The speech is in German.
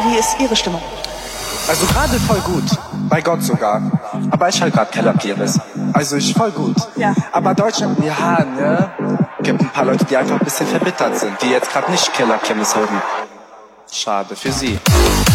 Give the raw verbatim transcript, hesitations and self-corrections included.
wie ist Ihre Stimmung? Also gerade voll gut, bei Gott sogar. Aber ich halt grad Kellerpieres. Also ich voll gut. Ja. Aber Deutschland, ja, ne? Gibt ein paar Leute, die einfach ein bisschen verbittert sind, die jetzt gerade nicht Kellerpieres hören. Schade für sie.